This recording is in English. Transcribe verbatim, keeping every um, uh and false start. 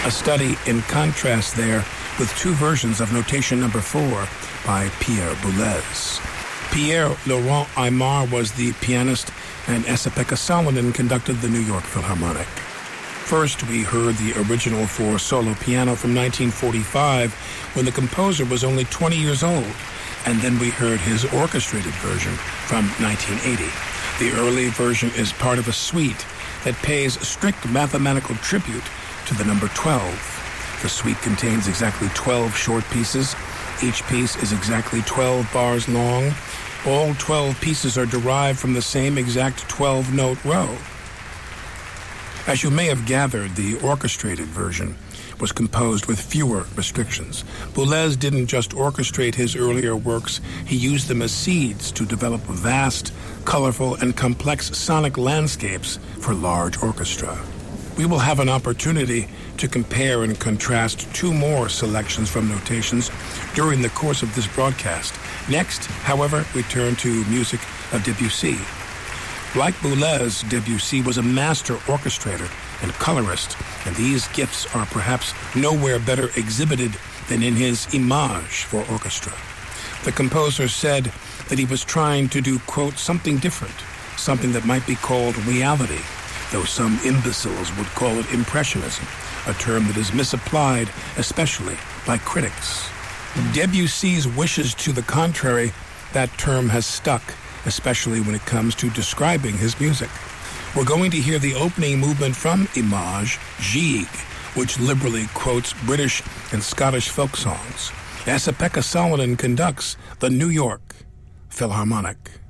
A study in contrast there with two versions of Notation Number Four by Pierre Boulez. Pierre Laurent Aimard was the pianist, and Esa-Pekka Salonen conducted the New York Philharmonic. First, we heard the original for solo piano from nineteen forty-five, when the composer was only twenty years old, and then we heard his orchestrated version from nineteen eighty. The early version is part of a suite that pays strict mathematical tribute to the number twelve. The suite contains exactly twelve short pieces. Each piece is exactly twelve bars long. All twelve pieces are derived from the same exact twelve-note row. As you may have gathered, the orchestrated version was composed with fewer restrictions. Boulez didn't just orchestrate his earlier works, he used them as seeds to develop vast, colorful, and complex sonic landscapes for large orchestra. We will have an opportunity to compare and contrast two more selections from Notations during the course of this broadcast. Next, however, we turn to music of Debussy. Like Boulez, Debussy was a master orchestrator and colorist, and these gifts are perhaps nowhere better exhibited than in his Images for orchestra. The composer said that he was trying to do, quote, something different, something that might be called reality, though some imbeciles would call it impressionism, a term that is misapplied, especially by critics. Debussy's wishes to the contrary, that term has stuck, especially when it comes to describing his music. We're going to hear the opening movement from Images, Gigue, which liberally quotes British and Scottish folk songs. Esa-Pekka Salonen conducts the New York Philharmonic.